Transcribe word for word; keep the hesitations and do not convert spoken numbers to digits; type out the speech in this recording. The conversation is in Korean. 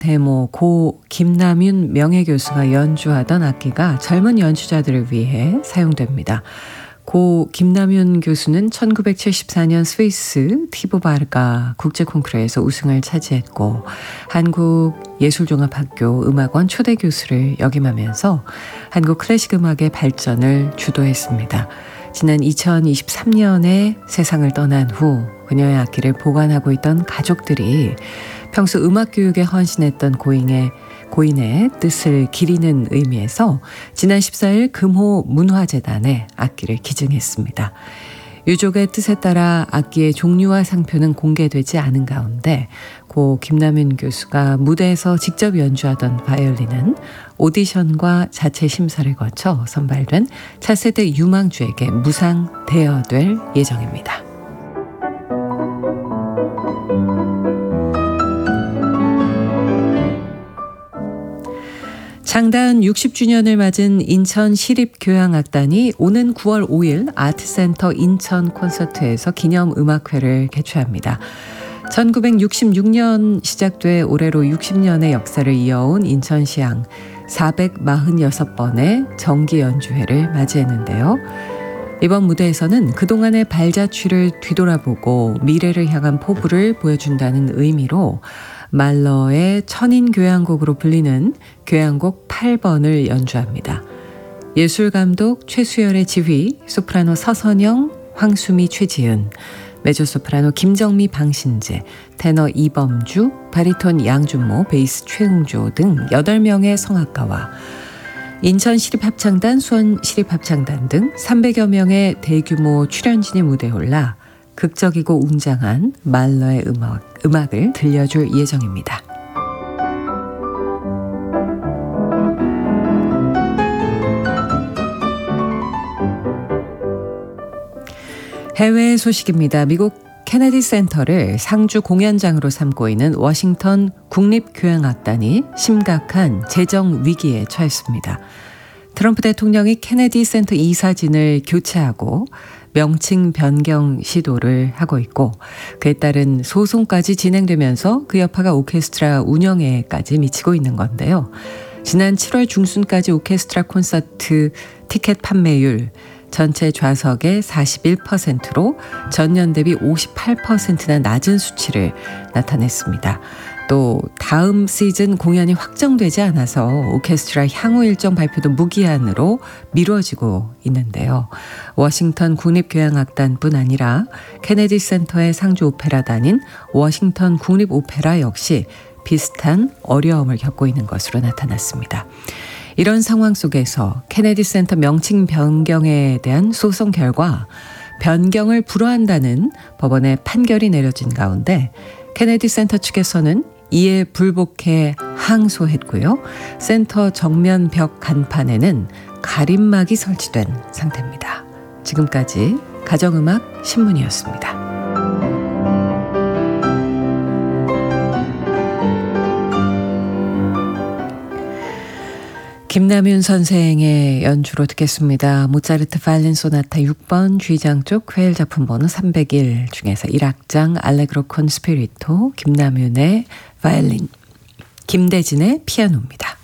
대모 고 김남윤 명예교수가 연주하던 악기가 젊은 연주자들을 위해 사용됩니다. 고 김남윤 교수는 천구백칠십사 년 스위스 티보바르가 국제 콩쿠르에서 우승을 차지했고 한국예술종합학교 음악원 초대 교수를 역임하면서 한국 클래식 음악의 발전을 주도했습니다. 지난 이천이십삼 년에 세상을 떠난 후 그녀의 악기를 보관하고 있던 가족들이 평소 음악 교육에 헌신했던 고인의, 고인의 뜻을 기리는 의미에서 지난 십사 일 금호 문화재단에 악기를 기증했습니다. 유족의 뜻에 따라 악기의 종류와 상표는 공개되지 않은 가운데 고 김남윤 교수가 무대에서 직접 연주하던 바이올린은 오디션과 자체 심사를 거쳐 선발된 차세대 유망주에게 무상 대여될 예정입니다. 창단 육십 주년을 맞은 인천시립교향악단이 오는 구월 오일 아트센터 인천 콘서트에서 기념음악회를 개최합니다. 천구백육십육 년 시작돼 올해로 육십 년의 역사를 이어온 인천시향 사백사십육 번의 정기 연주회를 맞이했는데요. 이번 무대에서는 그동안의 발자취를 뒤돌아보고 미래를 향한 포부를 보여준다는 의미로 말러의 천인교향곡으로 불리는 교향곡 팔 번을 연주합니다. 예술감독 최수열의 지휘, 소프라노 서선영, 황수미, 최지은, 메조소프라노 김정미, 방신재, 테너 이범주, 바리톤 양준모, 베이스 최응조 등 여덟 명의 성악가와 인천시립합창단, 수원시립합창단 등 삼백여 명의 대규모 출연진이 무대에 올라 극적이고 웅장한 말러의 음악, 음악을 들려줄 예정입니다. 해외 소식입니다. 미국 케네디 센터를 상주 공연장으로 삼고 있는 워싱턴 국립교향악단이 심각한 재정 위기에 처했습니다. 트럼프 대통령이 케네디 센터 이사진을 교체하고 명칭 변경 시도를 하고 있고 그에 따른 소송까지 진행되면서 그 여파가 오케스트라 운영에까지 미치고 있는 건데요. 지난 칠월 중순까지 오케스트라 콘서트 티켓 판매율 전체 좌석의 사십일 퍼센트로 전년 대비 오십팔 퍼센트나 낮은 수치를 나타냈습니다. 또 다음 시즌 공연이 확정되지 않아서 오케스트라 향후 일정 발표도 무기한으로 미뤄지고 있는데요. 워싱턴 국립교향악단뿐 아니라 케네디 센터의 상주 오페라단인 워싱턴 국립오페라 역시 비슷한 어려움을 겪고 있는 것으로 나타났습니다. 이런 상황 속에서 케네디 센터 명칭 변경에 대한 소송 결과 변경을 불허한다는 법원의 판결이 내려진 가운데 케네디 센터 측에서는 이에 불복해 항소했고요. 센터 정면 벽 간판에는 가림막이 설치된 상태입니다. 지금까지 가정음악 신문이었습니다. 김남윤 선생의 연주로 듣겠습니다. 모차르트 바이올린 소나타 육 번 G장 쪽 회일 작품 번호 삼백일 중에서 일 악장 알레그로 콘 스피리토 김남윤의 바이올린, 김대진의 피아노입니다.